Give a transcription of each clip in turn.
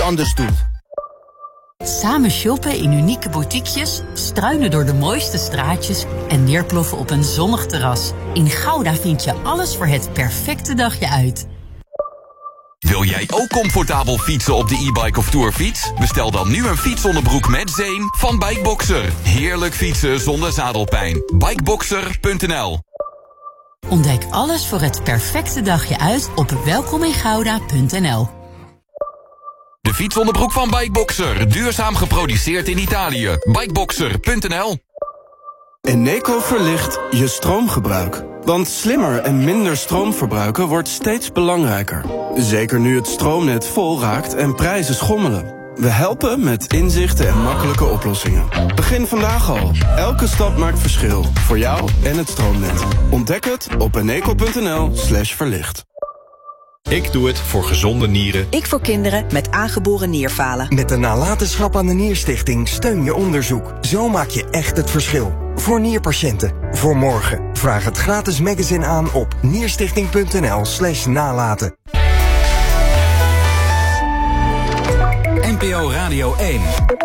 anders doet. Samen shoppen in unieke boutiquejes, struinen door de mooiste straatjes en neerploffen op een zonnig terras. In Gouda vind je alles voor het perfecte dagje uit. Wil jij ook comfortabel fietsen op de e-bike of tourfiets? Bestel dan nu een fietsonderbroek met zeem van Bikeboxer. Heerlijk fietsen zonder zadelpijn. Bikeboxer.nl. Ontdek alles voor het perfecte dagje uit op welkomingouda.nl. De fietsonderbroek van Bikeboxer. Duurzaam geproduceerd in Italië. Bikeboxer.nl. Eneco verlicht je stroomgebruik. Want slimmer en minder stroom verbruiken wordt steeds belangrijker. Zeker nu het stroomnet vol raakt en prijzen schommelen. We helpen met inzichten en makkelijke oplossingen. Begin vandaag al. Elke stap maakt verschil. Voor jou en het stroomnet. Ontdek het op eneco.nl/verlicht. Ik doe het voor gezonde nieren. Ik voor kinderen met aangeboren nierfalen. Met de nalatenschap aan de Nierstichting steun je onderzoek. Zo maak je echt het verschil. Voor nierpatiënten. Voor morgen. Vraag het gratis magazine aan op nierstichting.nl/nalaten. NPO Radio 1.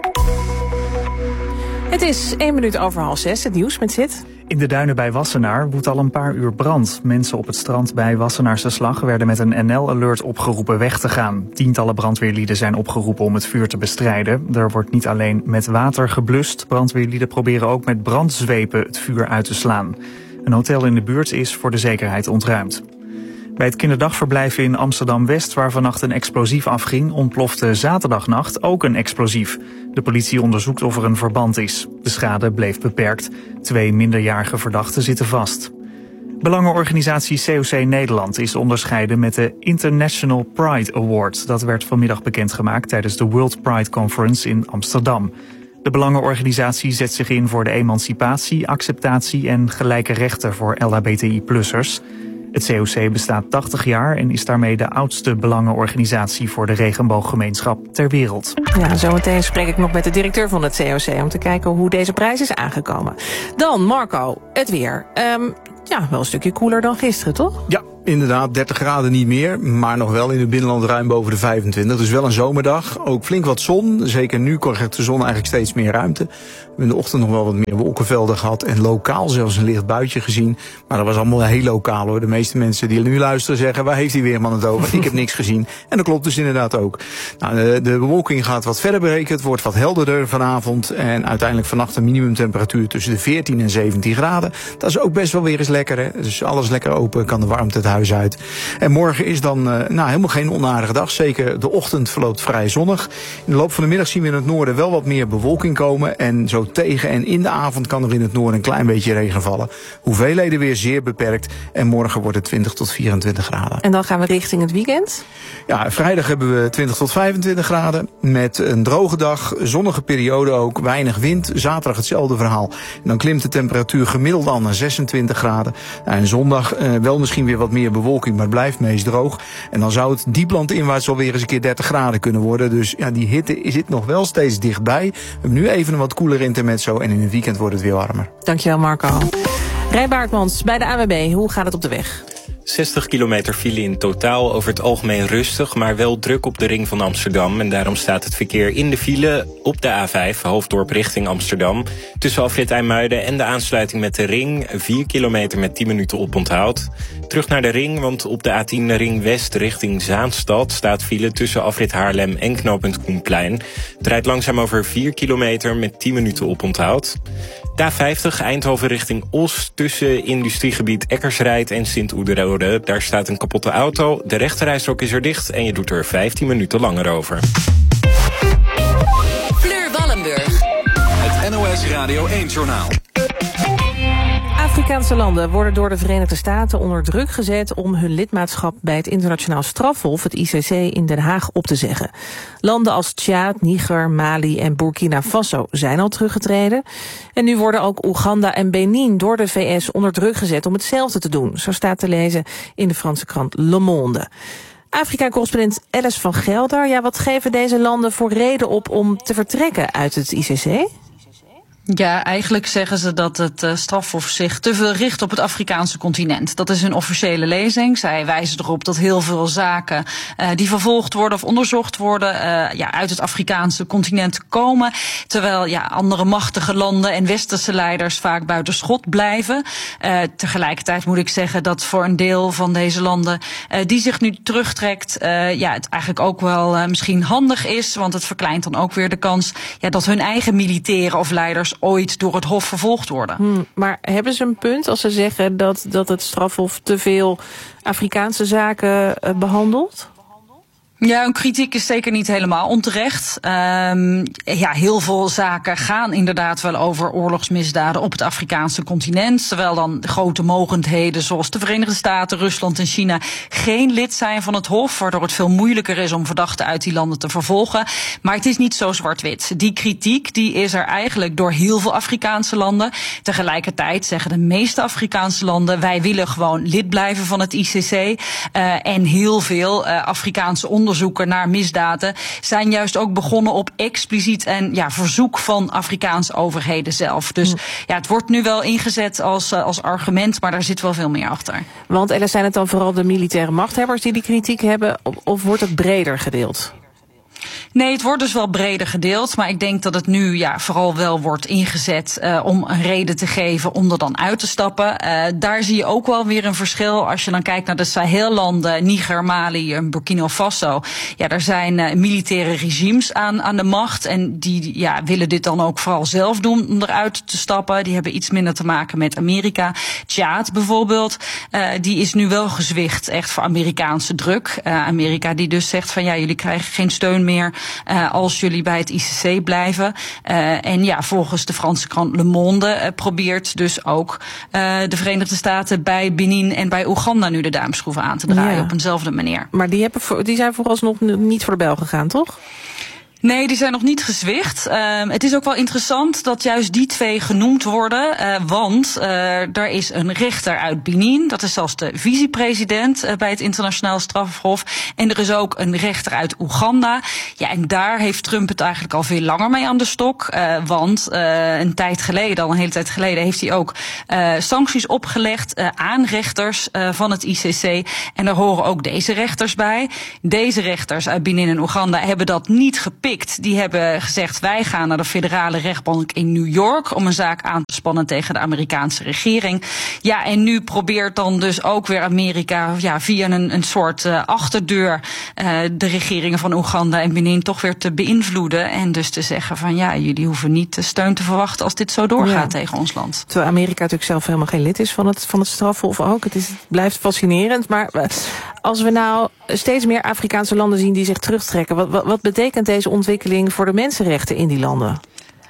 Het is 1 minuut over 5:30. Het nieuws met Zit. In de duinen bij Wassenaar woedt al een paar uur brand. Mensen op het strand bij Wassenaarse Slag werden met een NL-alert opgeroepen weg te gaan. Tientallen brandweerlieden zijn opgeroepen om het vuur te bestrijden. Er wordt niet alleen met water geblust. Brandweerlieden proberen ook met brandzwepen het vuur uit te slaan. Een hotel in de buurt is voor de zekerheid ontruimd. Bij het kinderdagverblijf in Amsterdam-West, waar vannacht een explosief afging, ontplofte zaterdagnacht ook een explosief. De politie onderzoekt of er een verband is. De schade bleef beperkt. 2 minderjarige verdachten zitten vast. Belangenorganisatie COC Nederland is onderscheiden met de International Pride Award. Dat werd vanmiddag bekendgemaakt tijdens de World Pride Conference in Amsterdam. De Belangenorganisatie zet zich in voor de emancipatie, acceptatie en gelijke rechten voor LHBTI-plussers. Het COC bestaat 80 jaar en is daarmee de oudste belangenorganisatie voor de regenbooggemeenschap ter wereld. Ja, zometeen spreek ik nog met de directeur van het COC om te kijken hoe deze prijs is aangekomen. Dan, Marco, het weer. Wel een stukje koeler dan gisteren, toch? Ja, inderdaad, 30 graden niet meer, maar nog wel in het binnenland ruim boven de 25. Dus wel een zomerdag, ook flink wat zon. Zeker nu krijgt de zon eigenlijk steeds meer ruimte. We hebben in de ochtend nog wel wat meer wolkenvelden gehad en lokaal zelfs een licht buitje gezien. Maar dat was allemaal heel lokaal hoor. De meeste mensen die nu luisteren zeggen, waar heeft die weerman het over? Ik heb niks gezien. En dat klopt dus inderdaad ook. Nou, de bewolking gaat wat verder breken, het wordt wat helderder vanavond. En uiteindelijk vannacht een minimumtemperatuur tussen de 14 en 17 graden. Dat is ook best wel weer eens lekker hè. Dus alles lekker open, kan de warmte het huis uit. En morgen is dan helemaal geen onaardige dag. Zeker de ochtend verloopt vrij zonnig. In de loop van de middag zien we in het noorden wel wat meer bewolking komen. En zo tegen en in de avond kan er in het noorden een klein beetje regen vallen. Hoeveelheden weer zeer beperkt. En morgen wordt het 20 tot 24 graden. En dan gaan we richting het weekend? Ja, vrijdag hebben we 20 tot 25 graden. Met een droge dag, zonnige periode ook, weinig wind. Zaterdag hetzelfde verhaal. En dan klimt de temperatuur gemiddeld al naar 26 graden. En zondag wel misschien weer wat meer bewolking, maar het blijft meest droog. En dan zou het dieplandinwaarts alweer eens een keer 30 graden kunnen worden. Dus ja, die hitte zit nog wel steeds dichtbij. We hebben nu even een wat koeler intermezzo en in het weekend wordt het weer warmer. Dankjewel Marco. Rij Baartmans bij de ANWB, hoe gaat het op de weg? 60 kilometer file in totaal, over het algemeen rustig, maar wel druk op de ring van Amsterdam. En daarom staat het verkeer in de file op de A5, Hoofddorp richting Amsterdam. Tussen afrit IJmuiden en de aansluiting met de ring, 4 kilometer met 10 minuten oponthoud. Terug naar de ring, want op de A10 de ring west richting Zaanstad staat file tussen afrit Haarlem en knooppunt Koenplein. Het rijdt langzaam over 4 kilometer met 10 minuten oponthoud. De A50 Eindhoven richting Os tussen industriegebied Eckersrijd en Sint-Oederode. Daar staat een kapotte auto, de rechterrijstrook is er dicht en je doet er 15 minuten langer over. Fleur Wallenburg. Het NOS Radio 1-journaal. Afrikaanse landen worden door de Verenigde Staten onder druk gezet om hun lidmaatschap bij het internationaal strafhof, het ICC, in Den Haag op te zeggen. Landen als Tjaad, Niger, Mali en Burkina Faso zijn al teruggetreden. En nu worden ook Oeganda en Benin door de VS onder druk gezet om hetzelfde te doen. Zo staat te lezen in de Franse krant Le Monde. Afrika-correspondent Alice van Gelder. Ja, wat geven deze landen voor reden op om te vertrekken uit het ICC? Ja, eigenlijk zeggen ze dat het strafhof zich te veel richt op het Afrikaanse continent. Dat is hun officiële lezing. Zij wijzen erop dat heel veel zaken die vervolgd worden of onderzocht worden uit het Afrikaanse continent komen. Terwijl andere machtige landen en westerse leiders vaak buiten schot blijven. Tegelijkertijd moet ik zeggen dat voor een deel van deze landen die zich nu terugtrekt, het eigenlijk ook wel misschien handig is. Want het verkleint dan ook weer de kans dat hun eigen militairen of leiders ooit door het Hof vervolgd worden. Maar hebben ze een punt als ze zeggen dat het strafhof te veel Afrikaanse zaken behandelt? Ja, hun kritiek is zeker niet helemaal onterecht. Heel veel zaken gaan inderdaad wel over oorlogsmisdaden op het Afrikaanse continent. Terwijl dan de grote mogendheden zoals de Verenigde Staten, Rusland en China geen lid zijn van het Hof, waardoor het veel moeilijker is om verdachten uit die landen te vervolgen. Maar het is niet zo zwart-wit. Die kritiek die is er eigenlijk door heel veel Afrikaanse landen. Tegelijkertijd zeggen de meeste Afrikaanse landen, wij willen gewoon lid blijven van het ICC. En heel veel Afrikaanse onderzoeken naar misdaden zijn juist ook begonnen op expliciet en verzoek van Afrikaanse overheden zelf. Dus het wordt nu wel ingezet als argument, maar daar zit wel veel meer achter. Want Ella, zijn het dan vooral de militaire machthebbers die kritiek hebben, of wordt het breder gedeeld? Nee, het wordt dus wel breder gedeeld, maar ik denk dat het nu vooral wel wordt ingezet om een reden te geven om er dan uit te stappen. Daar zie je ook wel weer een verschil als je dan kijkt naar de Sahellanden, Niger, Mali en Burkina Faso. Ja, daar zijn militaire regimes aan de macht en die willen dit dan ook vooral zelf doen om eruit te stappen. Die hebben iets minder te maken met Amerika. Tjaad bijvoorbeeld, die is nu wel gezwicht echt voor Amerikaanse druk. Amerika die dus zegt van jullie krijgen geen steun meer als jullie bij het ICC blijven. Volgens de Franse krant Le Monde probeert dus ook de Verenigde Staten bij Benin en bij Oeganda nu de duimschroeven aan te draaien op eenzelfde manier. Maar die zijn vooralsnog niet voor de bel gegaan, toch? Nee, die zijn nog niet gezwicht. Het is ook wel interessant dat juist die twee genoemd worden. Want er is een rechter uit Benin. Dat is zelfs de vicepresident bij het internationaal strafhof. En er is ook een rechter uit Oeganda. Ja, en daar heeft Trump het eigenlijk al veel langer mee aan de stok. Want een hele tijd geleden, heeft hij ook sancties opgelegd aan rechters van het ICC. En daar horen ook deze rechters bij. Deze rechters uit Benin en Oeganda hebben dat niet gepikt. Die hebben gezegd, wij gaan naar de federale rechtbank in New York om een zaak aan te spannen tegen de Amerikaanse regering. Ja, en nu probeert dan dus ook weer Amerika via een soort achterdeur de regeringen van Oeganda en Benin toch weer te beïnvloeden. En dus te zeggen van jullie hoeven niet steun te verwachten als dit zo doorgaat tegen ons land. Terwijl Amerika natuurlijk zelf helemaal geen lid is van het strafhof ook. Het blijft fascinerend. Maar als we nou steeds meer Afrikaanse landen zien die zich terugtrekken, wat betekent deze ontwikkeling voor de mensenrechten in die landen?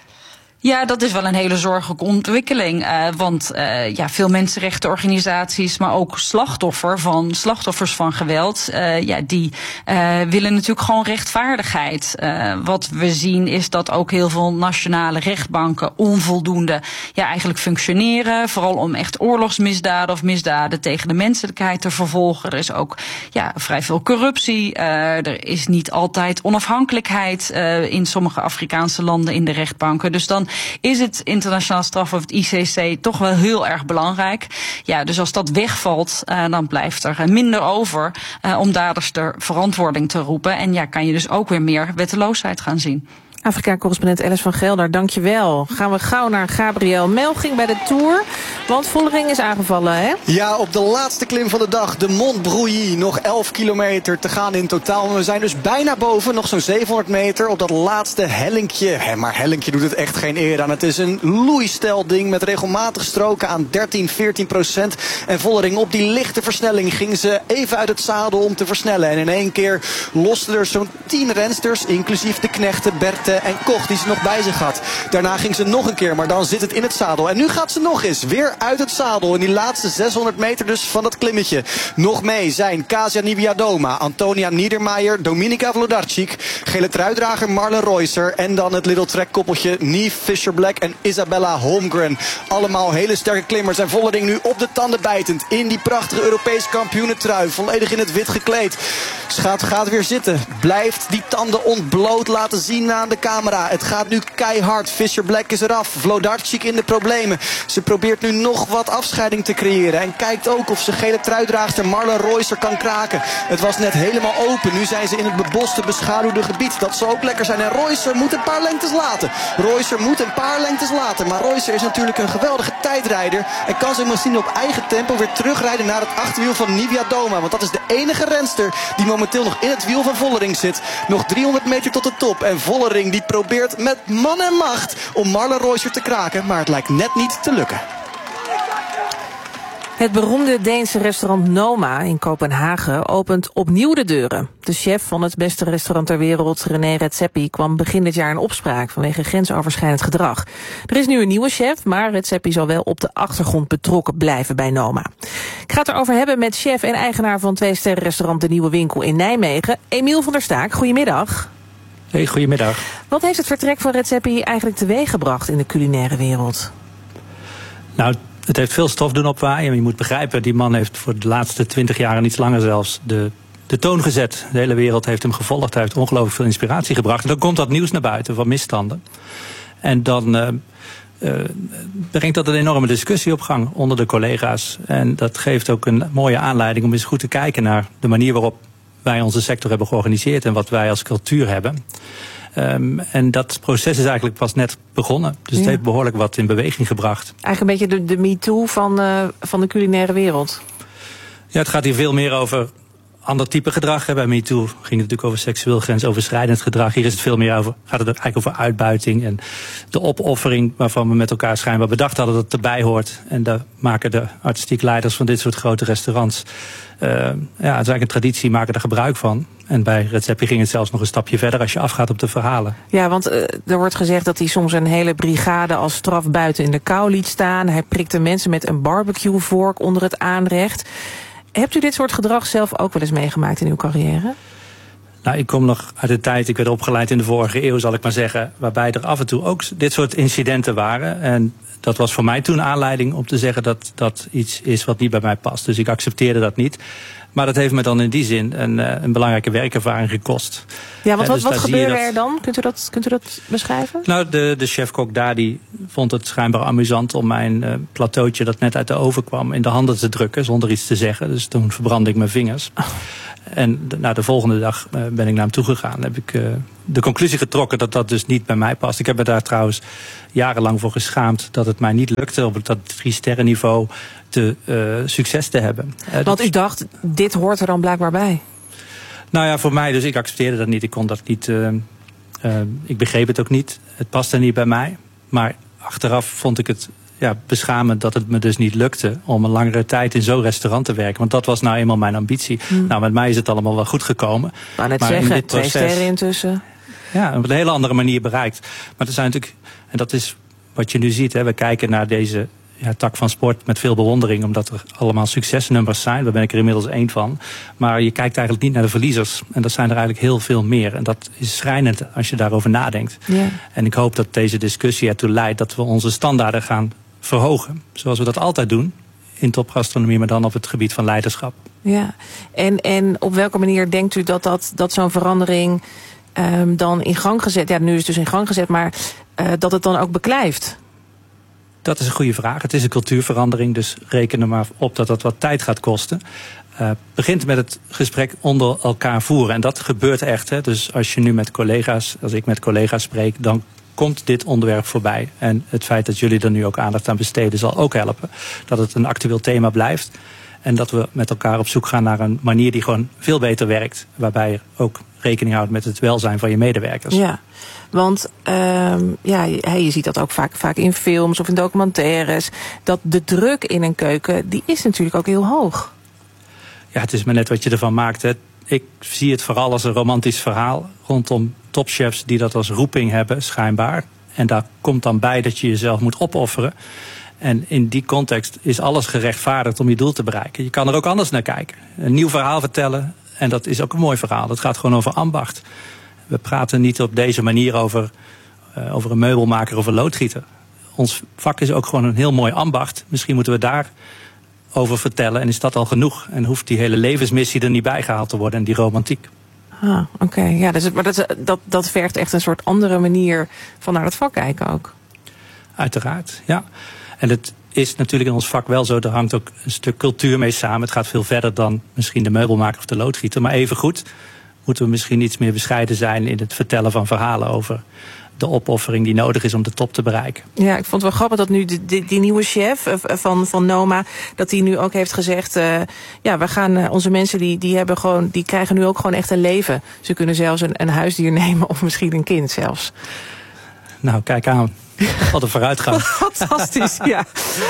Ja, dat is wel een hele zorgelijke ontwikkeling. Want veel mensenrechtenorganisaties, maar ook slachtoffers van geweld, die willen natuurlijk gewoon rechtvaardigheid. Wat we zien is dat ook heel veel nationale rechtbanken onvoldoende eigenlijk functioneren. Vooral om echt oorlogsmisdaden of misdaden tegen de menselijkheid te vervolgen. Er is ook vrij veel corruptie. Er is niet altijd onafhankelijkheid in sommige Afrikaanse landen in de rechtbanken. Dus dan is het internationaal strafhof, het ICC, toch wel heel erg belangrijk. Ja, dus als dat wegvalt, dan blijft er minder over om daders ter verantwoording te roepen. En kan je dus ook weer meer wetteloosheid gaan zien. Afrika-correspondent Alice van Gelder, dankjewel. Gaan we gauw naar Gabriel Melching bij de Tour. Want Vollering is aangevallen, hè? Ja, op de laatste klim van de dag, de Mont Brouilly. Nog 11 kilometer te gaan in totaal. We zijn dus bijna boven, nog zo'n 700 meter op dat laatste hellinkje. Maar hellinkje doet het echt geen eer aan. Het is een loeistel ding met regelmatig stroken aan 13-14%. En Vollering op die lichte versnelling ging ze even uit het zadel om te versnellen. En in één keer losten er zo'n 10 rensters, inclusief de knechten Bert en Koch die ze nog bij zich had. Daarna ging ze nog een keer, maar dan zit het in het zadel. En nu gaat ze nog eens weer uit het zadel. In die laatste 600 meter dus van dat klimmetje. Nog mee zijn Kasia Niewiadoma, Antonia Niedermayer, Dominika Vlodarczyk, gele truidrager Marlen Reusser en dan het Little Trek koppeltje Niamh Fisher-Black en Isabella Holmgren. Allemaal hele sterke klimmers en Vollering nu op de tanden bijtend in die prachtige Europese kampioenentrui. Volledig in het wit gekleed. Ze gaat weer zitten. Blijft die tanden ontbloot laten zien aan de camera. Het gaat nu keihard. Fisher Black is eraf. Wlodarczyk in de problemen. Ze probeert nu nog wat afscheiding te creëren. En kijkt ook of ze gele truidraagster Marlen Reusser kan kraken. Het was net helemaal open. Nu zijn ze in het beboste, beschaduwde gebied. Dat zal ook lekker zijn. En Reusser moet een paar lengtes laten. Maar Reusser is natuurlijk een geweldige tijdrijder. En kan ze misschien op eigen tempo weer terugrijden naar het achterwiel van Niewiadoma. Want dat is de enige renster die momenteel nog in het wiel van Vollering zit. Nog 300 meter tot de top. En Vollering die probeert met man en macht om Marlen Reusser te kraken. Maar het lijkt net niet te lukken. Het beroemde Deense restaurant Noma in Kopenhagen opent opnieuw de deuren. De chef van het beste restaurant ter wereld, René Redzepi, kwam begin dit jaar in opspraak vanwege grensoverschrijdend gedrag. Er is nu een nieuwe chef, maar Redzepi zal wel op de achtergrond betrokken blijven bij Noma. Ik ga het erover hebben met chef en eigenaar van 2-sterrenrestaurant De Nieuwe Winkel in Nijmegen, Emiel van der Staak. Goedemiddag. Hey, goedemiddag. Wat heeft het vertrek van Redzepi eigenlijk teweeggebracht in de culinaire wereld? Nou, het heeft veel stof doen opwaaien. Je moet begrijpen, die man heeft voor de laatste 20 jaar en iets langer zelfs de toon gezet. De hele wereld heeft hem gevolgd. Hij heeft ongelooflijk veel inspiratie gebracht. En dan komt dat nieuws naar buiten van misstanden. En dan brengt dat een enorme discussie op gang onder de collega's. En dat geeft ook een mooie aanleiding om eens goed te kijken naar de manier waarop wij onze sector hebben georganiseerd en wat wij als cultuur hebben. En dat proces is eigenlijk pas net begonnen. Dus het heeft behoorlijk wat in beweging gebracht. Eigenlijk een beetje de MeToo van de culinaire wereld. Ja, het gaat hier veel meer over ander type gedrag. Bij MeToo ging het natuurlijk over seksueel grensoverschrijdend gedrag. Hier is het veel meer over, gaat het eigenlijk over uitbuiting en de opoffering waarvan we met elkaar schijnbaar bedacht hadden dat het erbij hoort. En daar maken de artistiek leiders van dit soort grote restaurants, het is eigenlijk een traditie, maken er gebruik van. En bij Redzepi ging het zelfs nog een stapje verder als je afgaat op de verhalen. Ja, want er wordt gezegd dat hij soms een hele brigade als straf buiten in de kou liet staan. Hij prikte mensen met een barbecuevork onder het aanrecht. Hebt u dit soort gedrag zelf ook wel eens meegemaakt in uw carrière? Nou, ik kom nog uit de tijd, ik werd opgeleid in de vorige eeuw, zal ik maar zeggen, waarbij er af en toe ook dit soort incidenten waren. En dat was voor mij toen aanleiding om te zeggen dat dat iets is wat niet bij mij past. Dus ik accepteerde dat niet. Maar dat heeft me dan in die zin een belangrijke werkervaring gekost. Ja, want wat gebeurde er dan? Kunt u dat beschrijven? Nou, de chefkok daar die vond het schijnbaar amusant om mijn plateautje dat net uit de oven kwam in de handen te drukken zonder iets te zeggen. Dus toen verbrandde ik mijn vingers. Oh. En de volgende dag ben ik naar hem toegegaan. Heb ik de conclusie getrokken dat dat dus niet bij mij past. Ik heb me daar trouwens jarenlang voor geschaamd dat het mij niet lukte op dat 3-sterren niveau succes te hebben. Want u dacht, dit hoort er dan blijkbaar bij? Nou ja, voor mij dus. Ik accepteerde dat niet. Ik kon dat niet. Ik begreep het ook niet. Het paste niet bij mij. Maar achteraf vond ik het beschamend dat het me dus niet lukte om een langere tijd in zo'n restaurant te werken. Want dat was nou eenmaal mijn ambitie. Nou, met mij is het allemaal wel goed gekomen. Maar net zeggen, 2 sterren intussen. Ja, op een hele andere manier bereikt. Maar er zijn natuurlijk, en dat is wat je nu ziet, we kijken naar deze tak van sport met veel bewondering, omdat er allemaal succesnummers zijn. Daar ben ik er inmiddels één van. Maar je kijkt eigenlijk niet naar de verliezers. En dat zijn er eigenlijk heel veel meer. En dat is schrijnend als je daarover nadenkt. Ja. En ik hoop dat deze discussie ertoe leidt dat we onze standaarden gaan verhogen. Zoals we dat altijd doen in topgastronomie, maar dan op het gebied van leiderschap. Ja, en op welke manier denkt u dat zo'n verandering dan in gang gezet, ja, nu is het dus in gang gezet, maar dat het dan ook beklijft? Dat is een goede vraag. Het is een cultuurverandering, dus reken er maar op dat dat wat tijd gaat kosten. Begint met het gesprek onder elkaar voeren. En dat gebeurt echt. Dus als je nu met collega's, als ik met collega's spreek, dan komt dit onderwerp voorbij. En het feit dat jullie er nu ook aandacht aan besteden zal ook helpen. Dat het een actueel thema blijft. En dat we met elkaar op zoek gaan naar een manier die gewoon veel beter werkt. Waarbij je ook rekening houdt met het welzijn van je medewerkers. Ja, want je ziet dat ook vaak in films of in documentaires. Dat de druk in een keuken, die is natuurlijk ook heel hoog. Ja, het is maar net wat je ervan maakt. Hè. Ik zie het vooral als een romantisch verhaal rondom topchefs die dat als roeping hebben, schijnbaar. En daar komt dan bij dat je jezelf moet opofferen. En in die context is alles gerechtvaardigd om je doel te bereiken. Je kan er ook anders naar kijken. Een nieuw verhaal vertellen. En dat is ook een mooi verhaal. Dat gaat gewoon over ambacht. We praten niet op deze manier over een meubelmaker of een loodgieter. Ons vak is ook gewoon een heel mooi ambacht. Misschien moeten we daar over vertellen. En is dat al genoeg? En hoeft die hele levensmissie er niet bij gehaald te worden en die romantiek? Oké. Ja, maar dat vergt echt een soort andere manier van naar het vak kijken ook. Uiteraard, ja. En het is natuurlijk in ons vak wel zo, er hangt ook een stuk cultuur mee samen. Het gaat veel verder dan misschien de meubelmaker of de loodgieter. Maar evengoed moeten we misschien iets meer bescheiden zijn in het vertellen van verhalen over de opoffering die nodig is om de top te bereiken. Ja, ik vond het wel grappig dat nu die nieuwe chef van Noma, dat die nu ook heeft gezegd, we gaan onze mensen die krijgen nu ook gewoon echt een leven. Ze kunnen zelfs een huisdier nemen of misschien een kind zelfs. Nou, kijk aan. Wat een vooruitgang. Fantastisch, ja.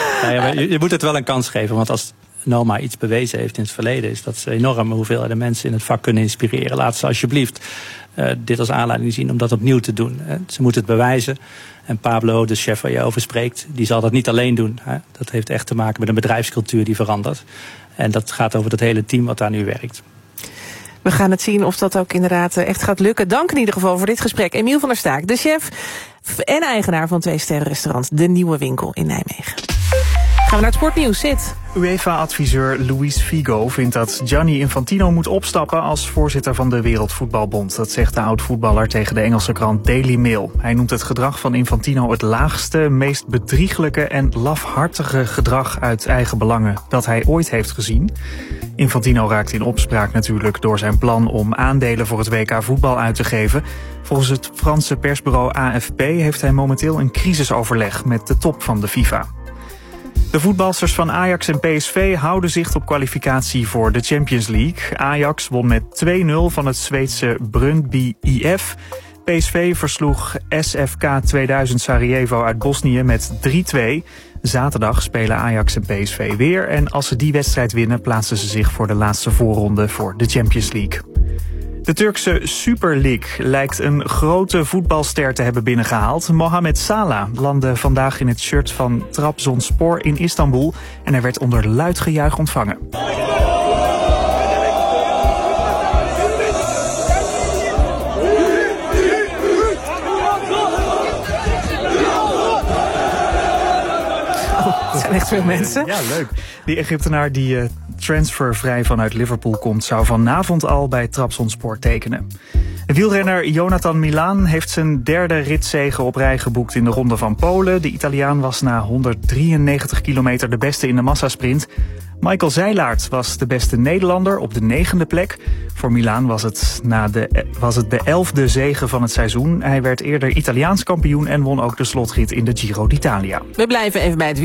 Je moet het wel een kans geven, want als Noma iets bewezen heeft in het verleden, is dat ze enorme hoeveelheden mensen in het vak kunnen inspireren. Laat ze alsjeblieft dit als aanleiding zien om dat opnieuw te doen. Ze moeten het bewijzen. En Pablo, de chef waar je over spreekt, die zal dat niet alleen doen. Dat heeft echt te maken met een bedrijfscultuur die verandert. En dat gaat over het hele team wat daar nu werkt. We gaan het zien of dat ook inderdaad echt gaat lukken. Dank in ieder geval voor dit gesprek. Emiel van der Staak, de chef en eigenaar van 2-sterrenrestaurant De Nieuwe Winkel in Nijmegen. Gaan we naar het sportnieuws, Sid. UEFA-adviseur Luis Figo vindt dat Gianni Infantino moet opstappen als voorzitter van de Wereldvoetbalbond. Dat zegt de oud-voetballer tegen de Engelse krant Daily Mail. Hij noemt het gedrag van Infantino het laagste, meest bedrieglijke en lafhartige gedrag uit eigen belangen dat hij ooit heeft gezien. Infantino raakt in opspraak natuurlijk door zijn plan om aandelen voor het WK voetbal uit te geven. Volgens het Franse persbureau AFP heeft hij momenteel een crisisoverleg met de top van de FIFA. De voetbalsters van Ajax en PSV houden zicht op kwalificatie voor de Champions League. Ajax won met 2-0 van het Zweedse Brøndby IF. PSV versloeg SFK 2000 Sarajevo uit Bosnië met 3-2. Zaterdag spelen Ajax en PSV weer. En als ze die wedstrijd winnen, plaatsen ze zich voor de laatste voorronde voor de Champions League. De Turkse Super League lijkt een grote voetbalster te hebben binnengehaald. Mohamed Salah landde vandaag in het shirt van Trabzonspor in Istanbul en hij werd onder luid gejuich ontvangen. Het zijn echt veel mensen. Ja, leuk. Die Egyptenaar die transfervrij vanuit Liverpool komt, zou vanavond al bij Trabzonspor tekenen. Wielrenner Jonathan Milan heeft zijn derde ritzege op rij geboekt in de Ronde van Polen. De Italiaan was na 193 kilometer de beste in de massasprint. Michael Zeilaert was de beste Nederlander op de 9e plek. Voor Milan was het de 11e zege van het seizoen. Hij werd eerder Italiaans kampioen en won ook de slotrit in de Giro d'Italia. We blijven even bij het